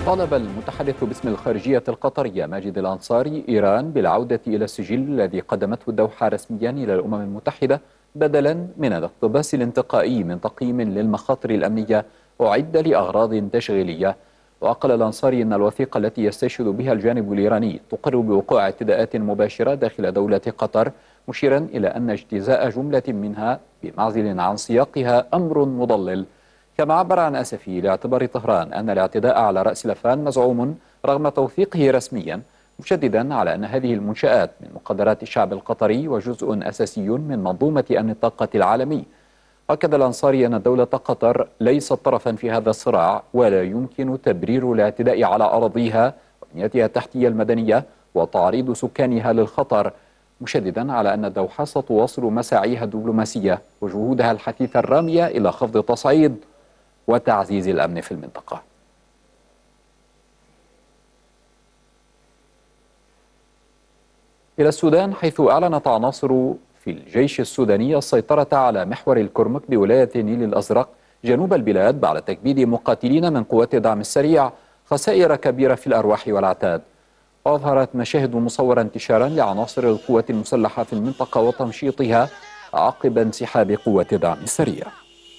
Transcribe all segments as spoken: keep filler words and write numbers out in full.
طالب المتحدث باسم الخارجية القطرية ماجد الأنصاري إيران بالعودة إلى السجل الذي قدمته الدوحة رسميا إلى الأمم المتحدة بدلا من الاقتباس الانتقائي من تقييم للمخاطر الأمنية أعد لأغراض تشغيلية. وقال الأنصاري أن الوثيقة التي يستشهد بها الجانب الإيراني تقر بوقوع اعتداءات مباشرة داخل دولة قطر، مشيرا إلى أن اجتزاء جملة منها بمعزل عن سياقها أمر مضلل. كما عبر عن أسفه لاعتبار طهران أن الاعتداء على رأس لفان مزعوم رغم توثيقه رسميا، مشددا على أن هذه المنشآت من مقدرات الشعب القطري وجزء أساسي من منظومة أمن الطاقة العالمي. أكد الأنصاري أن دولة قطر ليست طرفا في هذا الصراع، ولا يمكن تبرير الاعتداء على أراضيها وبنيتها التحتية المدنية وتعريض سكانها للخطر، مشددا على أن الدوحة ستواصل مساعيها الدبلوماسية وجهودها الحثيثة الرامية إلى خفض التصعيد وتعزيز الأمن في المنطقة. إلى السودان، حيث أعلنت عناصر في الجيش السوداني السيطرة على محور الكرمك بولاية النيل الأزرق جنوب البلاد بعد تكبيد مقاتلين من قوات الدعم السريع خسائر كبيرة في الأرواح والعتاد. وأظهرت مشاهد مصورة انتشارا لعناصر القوات المسلحة في المنطقة وتمشيطها عقب انسحاب قوات الدعم السريع.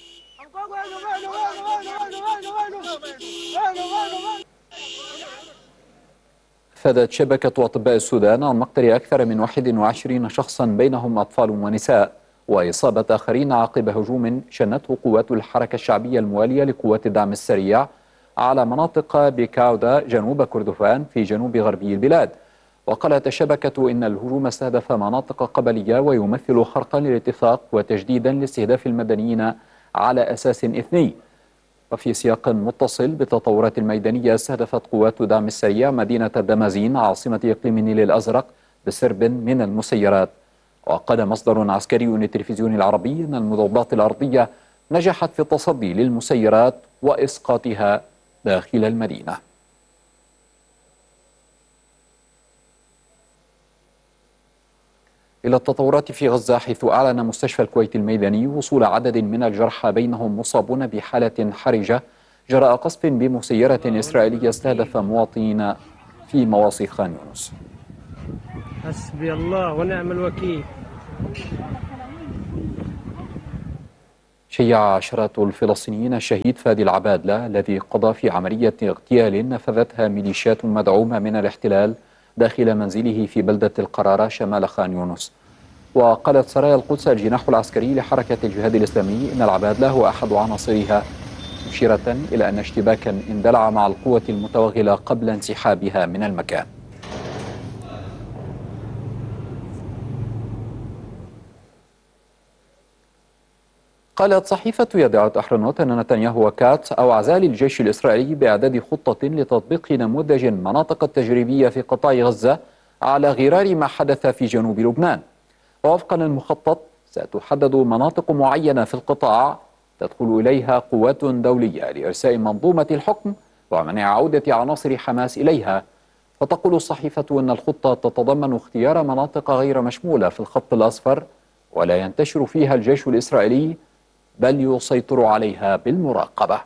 أفادت شبكة أطباء السودان عن مقتل أكثر من واحد وعشرين شخصا بينهم أطفال ونساء وإصابة آخرين عقب هجوم شنته قوات الحركة الشعبية الموالية لقوات الدعم السريع على مناطق بكاودا جنوب كردفان في جنوب غربي البلاد. وقالت الشبكة إن الهجوم استهدف مناطق قبلية ويمثل خرقا للاتفاق وتجديدا لاستهداف المدنيين على أساس إثني. وفي سياق متصل بالتطورات الميدانية، استهدفت قوات دعم السريع مدينة الدمازين عاصمة إقليم النيل الأزرق بسرب من المسيرات. وقال مصدر عسكري للتلفزيون العربي أن المضادات الأرضية نجحت في التصدي للمسيرات وإسقاطها داخل المدينة. إلى التطورات في غزة، حيث أعلن مستشفى الكويت الميداني وصول عدد من الجرحى بينهم مصابون بحالة حرجة جراء قصف بمسيرة إسرائيلية استهدف مواطنين في مواصي خان يونس. حسبي الله ونعم الوكيل. شيع عشرات الفلسطينيين الشهيد فادي العبادلة الذي قضى في عملية اغتيال نفذتها ميليشيات مدعومة من الاحتلال داخل منزله في بلدة القرارة شمال خان يونس. وقالت سرايا القدس الجناح العسكري لحركة الجهاد الإسلامي إن العبادلة هو أحد عناصرها، مشيرة إلى أن اشتباكا اندلع مع القوة المتوغلة قبل انسحابها من المكان. قالت صحيفة يدعوت أحرنوت أن نتنياهو وكاتس أوعزا للجيش الإسرائيلي بإعداد خطة لتطبيق نموذج المناطق التجريبية في قطاع غزة على غرار ما حدث في جنوب لبنان. ووفقا للمخطط، ستحدد مناطق معينة في القطاع تدخل إليها قوات دولية لإرساء منظومة الحكم ومنع عودة عناصر حماس إليها. وتقول الصحيفة أن الخطة تتضمن اختيار مناطق غير مشمولة في الخط الأصفر ولا ينتشر فيها الجيش الإسرائيلي، بل يسيطر عليها بالمراقبة.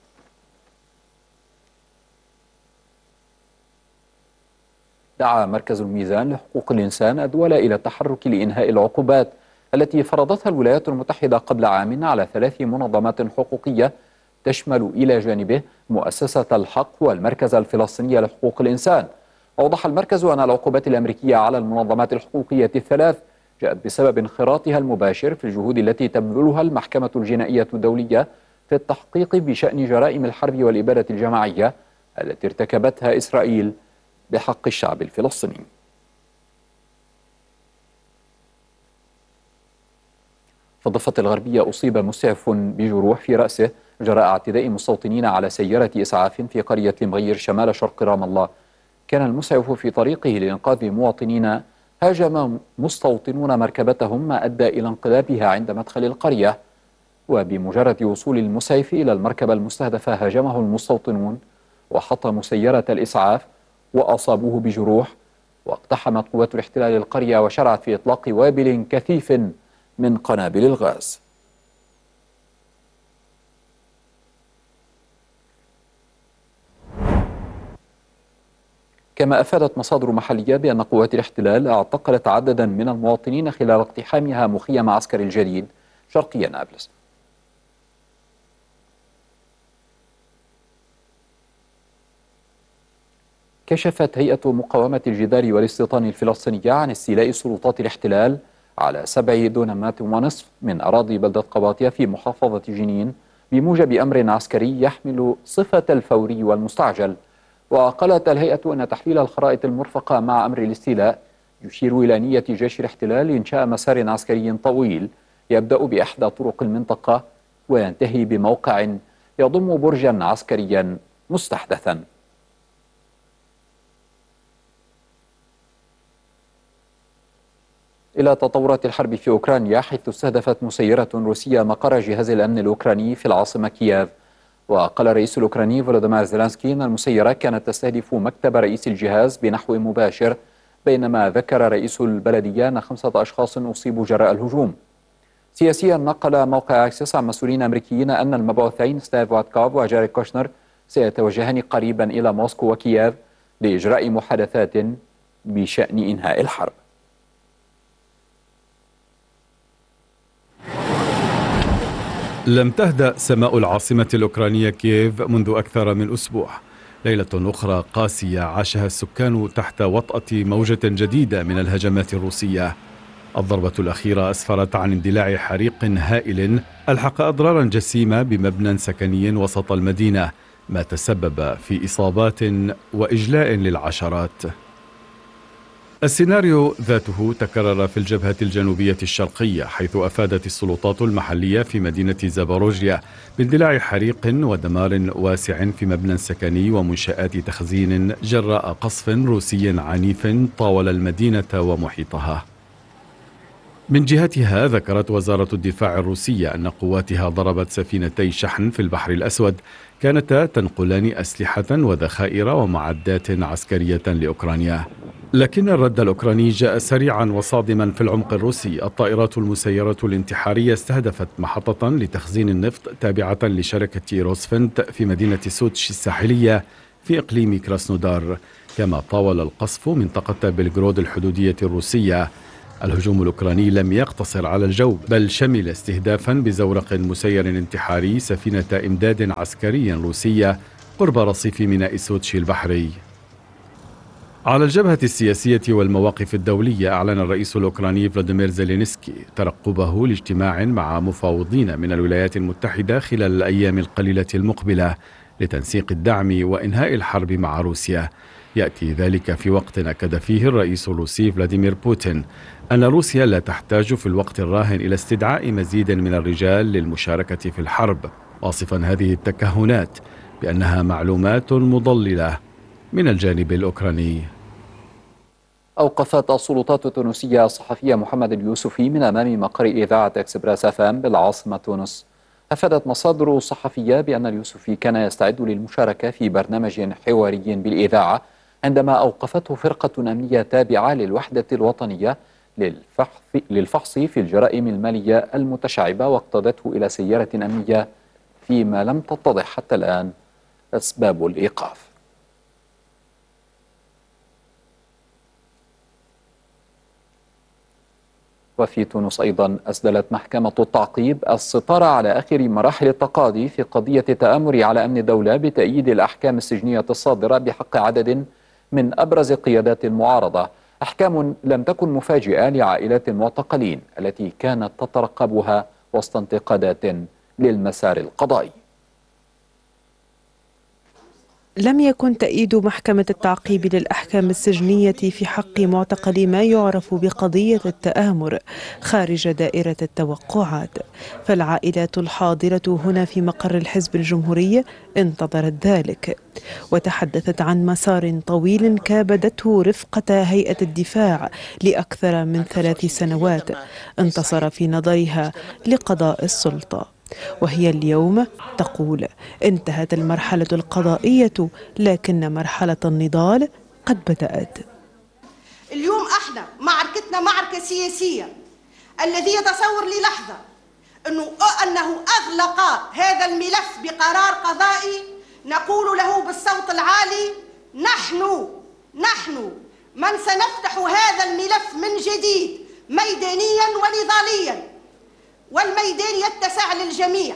دعا مركز الميزان لحقوق الإنسان الدول إلى التحرك لإنهاء العقوبات التي فرضتها الولايات المتحدة قبل عام على ثلاث منظمات حقوقية تشمل إلى جانبه مؤسسة الحق والمركز الفلسطيني لحقوق الإنسان. أوضح المركز أن العقوبات الأمريكية على المنظمات الحقوقية الثلاث جاءت بسبب انخراطها المباشر في الجهود التي تبذلها المحكمة الجنائية الدولية في التحقيق بشأن جرائم الحرب والإبادة الجماعية التي ارتكبتها إسرائيل بحق الشعب الفلسطيني. في الضفة الغربية، أصيب مسعف بجروح في رأسه جراء اعتداء مستوطنين على سيارة إسعاف في قرية المغير شمال شرق رام الله. كان المسعف في طريقه لإنقاذ مواطنين هاجم مستوطنون مركبتهم، ما أدى إلى انقلابها عند مدخل القرية. وبمجرد وصول المسعف إلى المركبة المستهدفة هاجمه المستوطنون وحطموا سيارة الإسعاف وأصابوه بجروح. واقتحمت قوات الاحتلال القرية وشرعت في إطلاق وابل كثيف من قنابل الغاز. كما أفادت مصادر محلية بأن قوات الاحتلال اعتقلت عددا من المواطنين خلال اقتحامها مخيم عسكري الجديد شرقي نابلس. كشفت هيئة مقاومة الجدار والاستيطان الفلسطينية عن استيلاء سلطات الاحتلال على سبع دونمات ونصف من أراضي بلدة قباطية في محافظة جنين بموجب أمر عسكري يحمل صفة الفوري والمستعجل. وقالت الهيئة أن تحليل الخرائط المرفقة مع أمر الاستيلاء يشير إلى نية جيش الاحتلال إنشاء مسار عسكري طويل يبدأ بإحدى طرق المنطقة وينتهي بموقع يضم برجا عسكريا مستحدثا. إلى تطورات الحرب في أوكرانيا، حيث استهدفت مسيرة روسية مقر جهاز الأمن الأوكراني في العاصمة كييف. وقال الرئيس الأوكراني فولوديمير زيلينسكي أن المسيرة كانت تستهدف مكتب رئيس الجهاز بنحو مباشر، بينما ذكر رئيس البلدية أن خمسة أشخاص أصيبوا جراء الهجوم. سياسيا، نقل موقع أكسيس عن مسؤولين أمريكيين أن المبعوثين ستيف واتكوف وجاري كوشنر سيتوجهان قريبا إلى موسكو وكييف لإجراء محادثات بشأن إنهاء الحرب. لم تهدأ سماء العاصمة الأوكرانية كييف منذ أكثر من أسبوع. ليلة أخرى قاسية عاشها السكان تحت وطأة موجة جديدة من الهجمات الروسية. الضربة الأخيرة أسفرت عن اندلاع حريق هائل ألحق أضرارا جسيمة بمبنى سكني وسط المدينة، ما تسبب في إصابات وإجلاء للعشرات. السيناريو ذاته تكرر في الجبهة الجنوبية الشرقية، حيث أفادت السلطات المحلية في مدينة زاباروجيا باندلاع حريق ودمار واسع في مبنى سكني ومنشآت تخزين جراء قصف روسي عنيف طاول المدينة ومحيطها. من جهتها، ذكرت وزارة الدفاع الروسية أن قواتها ضربت سفينتي شحن في البحر الأسود كانتا تنقلان أسلحة وذخائر ومعدات عسكرية لأوكرانيا. لكن الرد الأوكراني جاء سريعا وصادما في العمق الروسي. الطائرات المسيرة الانتحارية استهدفت محطة لتخزين النفط تابعة لشركة روسفنت في مدينة سوتشي الساحلية في إقليم كراسنودار، كما طاول القصف منطقة بلغرود الحدودية الروسية. الهجوم الأوكراني لم يقتصر على الجو، بل شمل استهدافا بزورق مسير انتحاري سفينة إمداد عسكري روسية قرب رصيف ميناء سوتشي البحري. على الجبهة السياسية والمواقف الدولية، أعلن الرئيس الأوكراني فلاديمير زيلينسكي ترقبه لاجتماع مع مفاوضين من الولايات المتحدة خلال الأيام القليلة المقبلة لتنسيق الدعم وإنهاء الحرب مع روسيا. يأتي ذلك في وقت أكد فيه الرئيس الروسي فلاديمير بوتين أن روسيا لا تحتاج في الوقت الراهن إلى استدعاء مزيد من الرجال للمشاركة في الحرب، واصفا هذه التكهنات بأنها معلومات مضللة من الجانب الأوكراني. أوقفت السلطات التونسية الصحفي محمد اليوسفي من أمام مقر إذاعة إكسبريس اف ام بالعاصمة تونس. أفادت مصادر صحفية بأن اليوسفي كان يستعد للمشاركة في برنامج حواري بالإذاعة عندما أوقفته فرقة أمنية تابعة للوحدة الوطنية للفحص, للفحص في الجرائم المالية المتشعبة، واقتادته إلى سيارة أمنية فيما لم تتضح حتى الآن أسباب الإيقاف. وفي تونس أيضا أسدلت محكمة التعقيب الستار على آخر مراحل التقاضي في قضية التآمر على أمن الدولة بتأييد الأحكام السجنية الصادرة بحق عدد من أبرز قيادات المعارضة، أحكام لم تكن مفاجئة لعائلات المعتقلين التي كانت تترقبها وسط انتقادات للمسار القضائي. لم يكن تأييد محكمة التعقيب للأحكام السجنية في حق معتقلي ما يعرف بقضية التآمر خارج دائرة التوقعات، فالعائلات الحاضرة هنا في مقر الحزب الجمهوري انتظرت ذلك، وتحدثت عن مسار طويل كابدته رفقة هيئة الدفاع لأكثر من ثلاث سنوات انتصر في نظرها لقضاء السلطة. وهي اليوم تقول انتهت المرحلة القضائية، لكن مرحلة النضال قد بدأت. اليوم احنا معركتنا معركة سياسية. الذي يتصور للحظة أنه, أنه أغلق هذا الملف بقرار قضائي نقول له بالصوت العالي: نحن نحن من سنفتح هذا الملف من جديد ميدانيا ونضاليا، والميدان يتسع للجميع.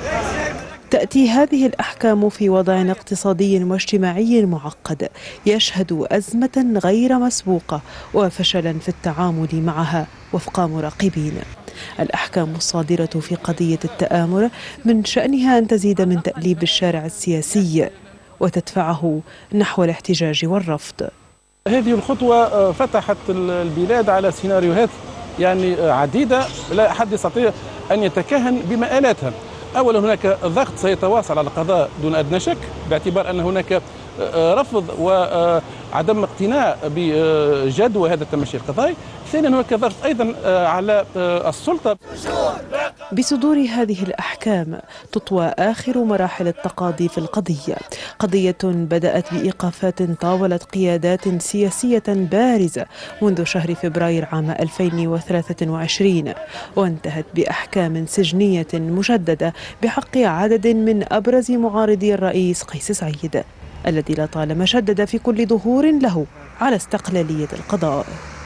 تأتي هذه الأحكام في وضع اقتصادي واجتماعي معقد يشهد أزمة غير مسبوقة وفشلا في التعامل معها وفق مراقبين. الأحكام الصادرة في قضية التآمر من شأنها أن تزيد من تأليب الشارع السياسي وتدفعه نحو الاحتجاج والرفض. هذه الخطوة فتحت البلاد على سيناريوهات يعني عديدة لا أحد يستطيع أن يتكهن بمآلاتها. أولا هناك ضغط سيتواصل على القضاء دون أدنى شك، باعتبار أن هناك رفض وعدم اقتناع بجدوى هذا التمشي القضائي. ثانيا هناك ضغط أيضا على السلطة. بصدور هذه الأحكام تطوى آخر مراحل التقاضي في القضية، قضية بدأت بإيقافات طاولت قيادات سياسية بارزة منذ شهر فبراير عام ألفين وثلاثة وعشرين، وانتهت بأحكام سجنية مشددة بحق عدد من أبرز معارضي الرئيس قيس سعيد، الذي لطالما شدد في كل ظهور له على استقلالية القضاء.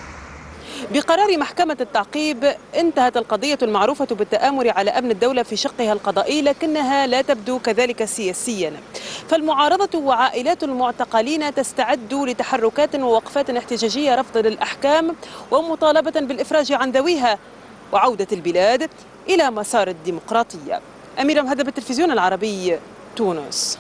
بقرار محكمة التعقيب انتهت القضية المعروفة بالتآمر على أمن الدولة في شقها القضائي، لكنها لا تبدو كذلك سياسيا، فالمعارضة وعائلات المعتقلين تستعد لتحركات ووقفات احتجاجية رفضا للأحكام ومطالبة بالإفراج عن ذويها وعودة البلاد إلى مسار الديمقراطية. أميرة مهدب، التلفزيون العربي، تونس.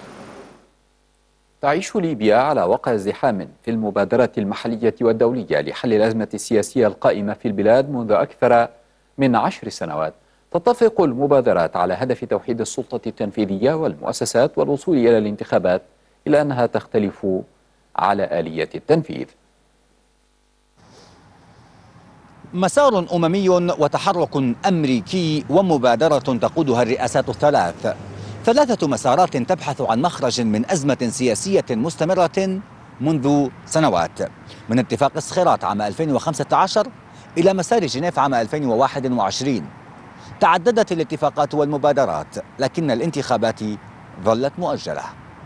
تعيش ليبيا على وقع ازدحام في المبادرات المحلية والدولية لحل الأزمة السياسية القائمة في البلاد منذ أكثر من عشر سنوات. تتفق المبادرات على هدف توحيد السلطة التنفيذية والمؤسسات والوصول إلى الانتخابات، إلا أنها تختلف على آلية التنفيذ. مسار أممي وتحرك أمريكي ومبادرة تقودها الرئاسات الثلاث، ثلاثة مسارات تبحث عن مخرج من أزمة سياسية مستمرة منذ سنوات، من اتفاق الصخيرات عام ألفين وخمسة عشر إلى مسار جنيف عام ألفين وواحد وعشرين. تعددت الاتفاقات والمبادرات، لكن الانتخابات ظلت مؤجلة.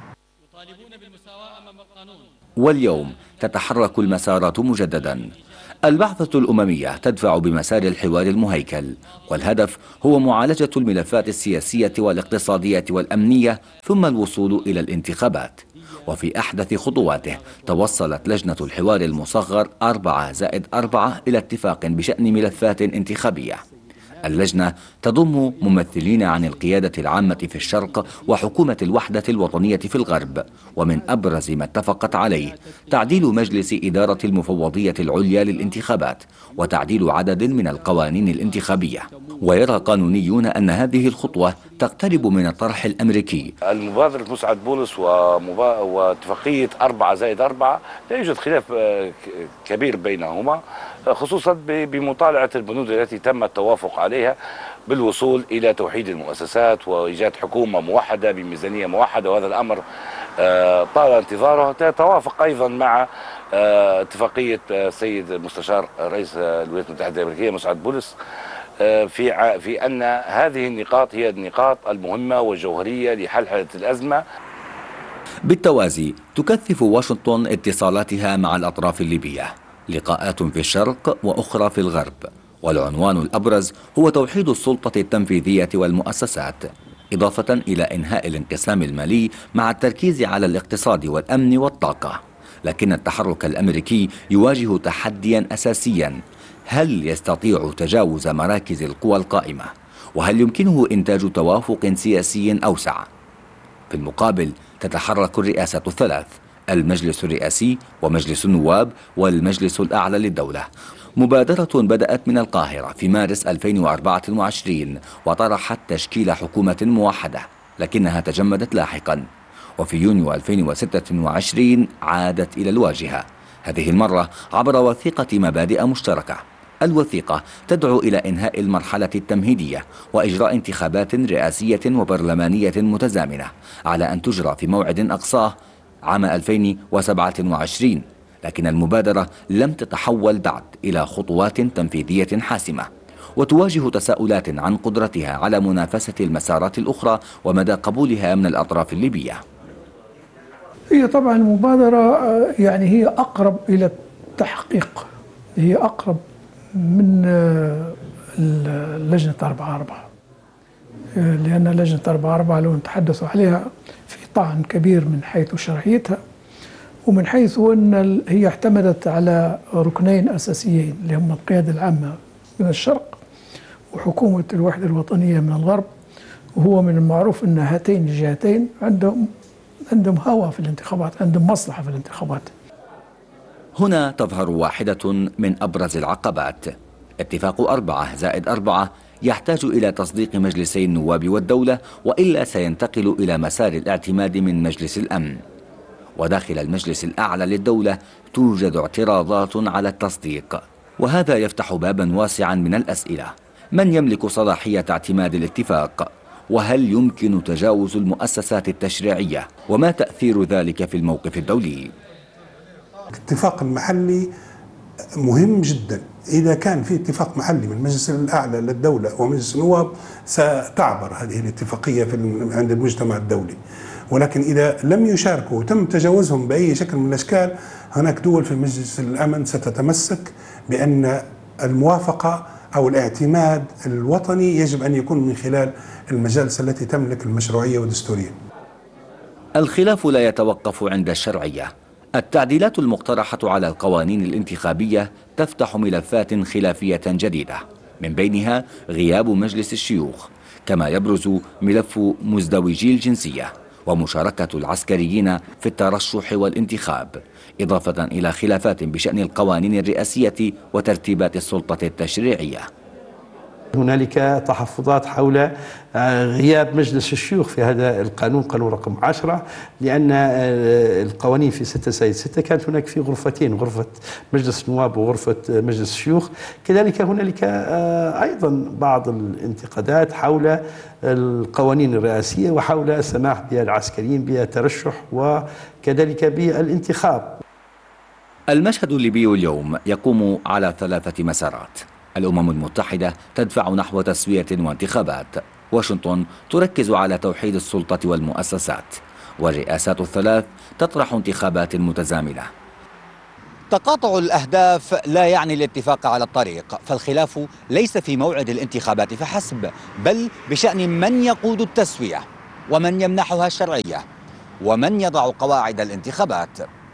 واليوم تتحرك المسارات مجددا. البعثة الأممية تدفع بمسار الحوار المهيكل، والهدف هو معالجة الملفات السياسية والاقتصادية والأمنية ثم الوصول إلى الانتخابات. وفي أحدث خطواته توصلت لجنة الحوار المصغر أربعة زائد أربعة إلى اتفاق بشأن ملفات انتخابية. اللجنة تضم ممثلين عن القيادة العامة في الشرق وحكومة الوحدة الوطنية في الغرب، ومن أبرز ما اتفقت عليه تعديل مجلس إدارة المفوضية العليا للانتخابات وتعديل عدد من القوانين الانتخابية. ويرى قانونيون أن هذه الخطوة تقترب من الطرح الأمريكي. المبادرة مسعد بولس ومبا... واتفاقية أربعة زائد أربعة لا يوجد خلاف كبير بينهما، خصوصا بمطالعة البنود التي تم التوافق عليها بالوصول إلى توحيد المؤسسات وإيجاد حكومة موحدة بميزانية موحدة، وهذا الأمر طال انتظاره. تتوافق أيضا مع اتفاقية السيد المستشار رئيس الولايات المتحدة الأمريكية مسعد بولس في في أن هذه النقاط هي النقاط المهمة والجوهرية لحل الأزمة. بالتوازي تكثف واشنطن اتصالاتها مع الأطراف الليبية، لقاءات في الشرق وأخرى في الغرب، والعنوان الأبرز هو توحيد السلطة التنفيذية والمؤسسات، إضافة إلى إنهاء الانقسام المالي مع التركيز على الاقتصاد والأمن والطاقة. لكن التحرك الأمريكي يواجه تحديا أساسيا: هل يستطيع تجاوز مراكز القوى القائمة؟ وهل يمكنه إنتاج توافق سياسي أوسع؟ في المقابل تتحرك الرئاسات الثلاث، المجلس الرئاسي ومجلس النواب والمجلس الأعلى للدولة. مبادرة بدأت من القاهرة في مارس ألفين وأربعة وعشرين وطرحت تشكيل حكومة موحدة، لكنها تجمدت لاحقا، وفي يونيو ألفين وستة وعشرين عادت إلى الواجهة، هذه المرة عبر وثيقة مبادئ مشتركة. الوثيقة تدعو إلى إنهاء المرحلة التمهيدية وإجراء انتخابات رئاسية وبرلمانية متزامنة على أن تجرى في موعد أقصاه عام ألفين وسبعة وعشرين، لكن المبادرة لم تتحول بعد إلى خطوات تنفيذية حاسمة، وتواجه تساؤلات عن قدرتها على منافسة المسارات الأخرى ومدى قبولها من الأطراف الليبية. هي طبعا المبادرة يعني هي أقرب إلى التحقيق، هي أقرب من لجنة أربعة أربعة، لأن لجنة أربعة أربعة لو نتحدثوا عليها في طعن كبير من حيث شرعيتها، ومن حيث أن هي اعتمدت على ركنين أساسيين اللي هم القيادة العامة من الشرق وحكومة الوحدة الوطنية من الغرب. وهو من المعروف أن هاتين الجهتين عندهم عندهم هوى في الانتخابات، عندهم مصلحة في الانتخابات. هنا تظهر واحدة من أبرز العقبات. اتفاق أربعة زائد أربعة يحتاج إلى تصديق مجلسي النواب والدولة، وإلا سينتقل إلى مسار الاعتماد من مجلس الأمن. وداخل المجلس الأعلى للدولة توجد اعتراضات على التصديق، وهذا يفتح بابا واسعا من الأسئلة. من يملك صلاحية اعتماد الاتفاق؟ وهل يمكن تجاوز المؤسسات التشريعية؟ وما تأثير ذلك في الموقف الدولي؟ الاتفاق المحلي مهم جدا. إذا كان في اتفاق محلي من المجلس الأعلى للدولة ومجلس النواب ستعبر هذه الاتفاقية في عند المجتمع الدولي، ولكن إذا لم يشاركوا وتم تجاوزهم بأي شكل من الأشكال، هناك دول في مجلس الأمن ستتمسك بأن الموافقة أو الاعتماد الوطني يجب أن يكون من خلال المجالس التي تملك المشروعية والدستورية. الخلاف لا يتوقف عند الشرعية. التعديلات المقترحة على القوانين الانتخابية تفتح ملفات خلافية جديدة، من بينها غياب مجلس الشيوخ، كما يبرز ملف مزدوجي الجنسية ومشاركة العسكريين في الترشح والانتخاب، إضافة إلى خلافات بشأن القوانين الرئاسية وترتيبات السلطة التشريعية. هنالك تحفظات حول غياب مجلس الشيوخ في هذا القانون، قانون رقم عشرة، لأن القوانين في ستة زائد ستة كانت هناك في غرفتين، غرفة مجلس النواب وغرفة مجلس الشيوخ. كذلك هنالك أيضا بعض الانتقادات حول القوانين الرئاسية وحول السماح بالعسكريين بالترشح وكذلك بالانتخاب. المشهد الليبي اليوم يقوم على ثلاثة مسارات. الأمم المتحدة تدفع نحو تسوية وانتخابات، واشنطن تركز على توحيد السلطة والمؤسسات، والرئاسات الثلاث تطرح انتخابات متزامنة. تقاطع الأهداف لا يعني الاتفاق على الطريق، فالخلاف ليس في موعد الانتخابات فحسب، بل بشأن من يقود التسوية ومن يمنحها الشرعية ومن يضع قواعد الانتخابات،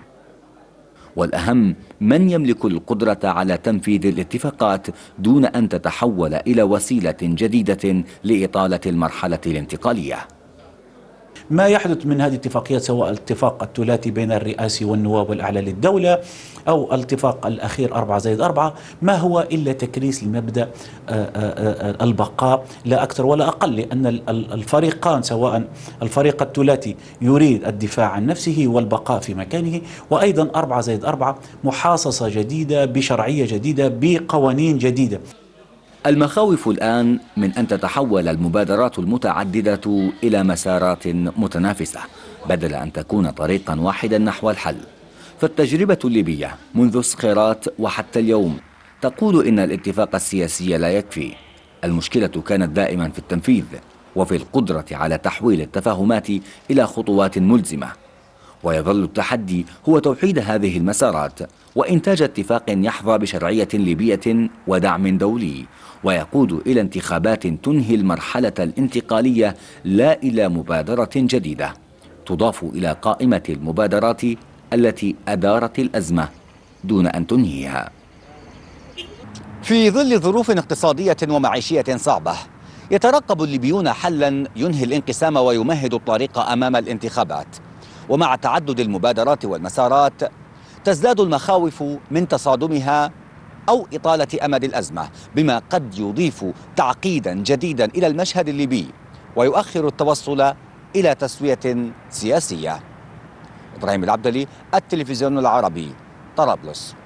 والأهم من يملك القدرة على تنفيذ الاتفاقات دون أن تتحول إلى وسيلة جديدة لإطالة المرحلة الانتقالية. ما يحدث من هذه الاتفاقيات، سواء الاتفاق الثلاثي بين الرئاسي والنواب والأعلى للدولة أو الاتفاق الأخير أربعة زائد أربعة، ما هو إلا تكريس لمبدأ البقاء لا أكثر ولا أقل، لأن الفريقان سواء الفريق الثلاثي يريد الدفاع عن نفسه والبقاء في مكانه، وأيضا أربعة زائد أربعة محاصصة جديدة بشرعية جديدة بقوانين جديدة. المخاوف الآن من أن تتحول المبادرات المتعددة إلى مسارات متنافسة بدل أن تكون طريقا واحدا نحو الحل. فالتجربة الليبية منذ سقراط وحتى اليوم تقول إن الاتفاق السياسي لا يكفي. المشكلة كانت دائما في التنفيذ وفي القدرة على تحويل التفاهمات إلى خطوات ملزمة، ويظل التحدي هو توحيد هذه المسارات وإنتاج اتفاق يحظى بشرعية ليبية ودعم دولي، ويقود إلى انتخابات تنهي المرحلة الانتقالية لا إلى مبادرة جديدة تضاف إلى قائمة المبادرات التي أدارت الأزمة دون أن تنهيها. في ظل ظروف اقتصادية ومعيشية صعبة، يترقب الليبيون حلا ينهي الانقسام ويمهد الطريق أمام الانتخابات. ومع تعدد المبادرات والمسارات تزداد المخاوف من تصادمها أو إطالة أمد الأزمة، بما قد يضيف تعقيدا جديدا إلى المشهد الليبي ويؤخر التوصل إلى تسوية سياسية. إبراهيم العبدلي، التلفزيون العربي، طرابلس.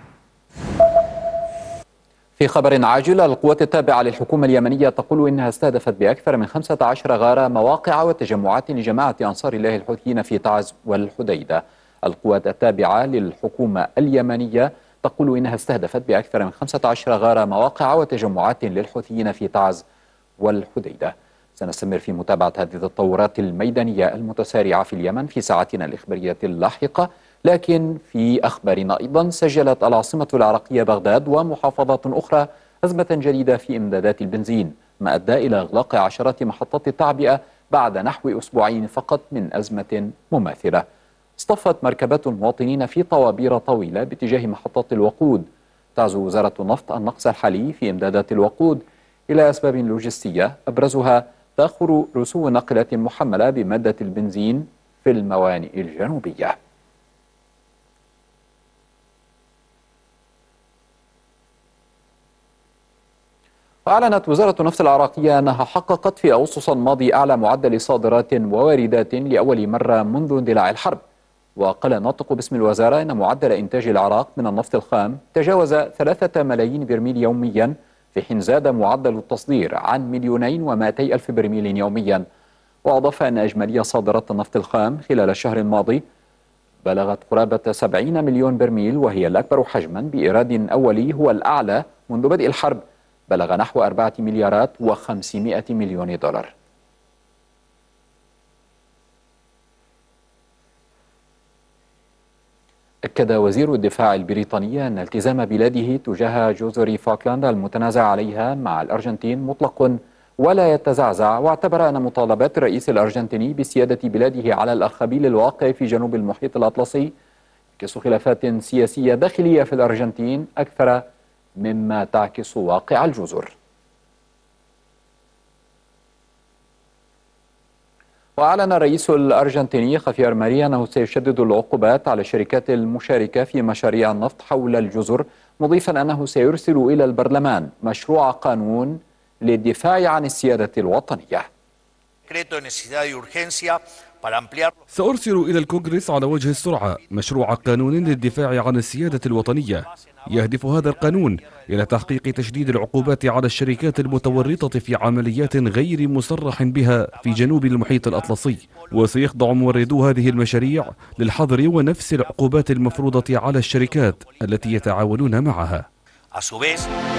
في خبر عاجل، القوات التابعة للحكومة اليمنية تقول إنها استهدفت بأكثر من خمسة عشر غارة مواقع وتجمعات لجماعة أنصار الله الحوثيين في تعز والحديدة. القوات التابعة للحكومة اليمنية تقول إنها استهدفت بأكثر من خمسة عشر غارة مواقع وتجمعات للحوثيين في تعز والحديدة. سنستمر في متابعة هذه التطورات الميدانية المتسارعة في اليمن في ساعتنا الإخبارية اللاحقة. لكن في أخبارنا أيضا، سجلت العاصمة العراقية بغداد ومحافظات أخرى أزمة جديدة في إمدادات البنزين، ما أدى إلى إغلاق عشرات محطات التعبئة بعد نحو أسبوعين فقط من أزمة مماثلة. اصطفت مركبات المواطنين في طوابير طويلة باتجاه محطات الوقود. تعزو وزارة النفط النقص الحالي في إمدادات الوقود إلى أسباب لوجستية، أبرزها تأخر رسوم الناقلات المحملة بمادة البنزين في الموانئ الجنوبية. وأعلنت وزارة النفط العراقية أنها حققت في أغسطس الماضي أعلى معدل صادرات وواردات لأول مرة منذ اندلاع الحرب. وقال الناطق باسم الوزارة أن معدل إنتاج العراق من النفط الخام تجاوز ثلاثة ملايين برميل يوميا، في حين زاد معدل التصدير عن مليونين ومائتي ألف برميل يوميا. وأضاف أن إجمالية صادرات النفط الخام خلال الشهر الماضي بلغت قرابة سبعين مليون برميل، وهي الأكبر حجما بإيراد أولي هو الأعلى منذ بدء الحرب، بلغ نحو أربعة مليارات وخمسمائة مليون دولار. أكد وزير الدفاع البريطاني أن التزام بلاده تجاه جزر فاكلاند المتنازع عليها مع الأرجنتين مطلق ولا يتزعزع، واعتبر أن مطالبات الرئيس الأرجنتيني بسيادة بلاده على الأرخبيل الواقع في جنوب المحيط الأطلسي تعكس خلافات سياسية داخلية في الأرجنتين أكثر مما تعكس واقع الجزر. وأعلن الرئيس الأرجنتيني خافير ماريا أنه سيشدد العقوبات على الشركات المشاركة في مشاريع النفط حول الجزر، مضيفا أنه سيرسل إلى البرلمان مشروع قانون للدفاع عن السيادة الوطنية. سأرسل إلى الكونغرس على وجه السرعة مشروع قانون للدفاع عن السيادة الوطنية. يهدف هذا القانون إلى تحقيق تشديد العقوبات على الشركات المتورطة في عمليات غير مصرح بها في جنوب المحيط الأطلسي، وسيخضع موردو هذه المشاريع للحظر ونفس العقوبات المفروضة على الشركات التي يتعاونون معها.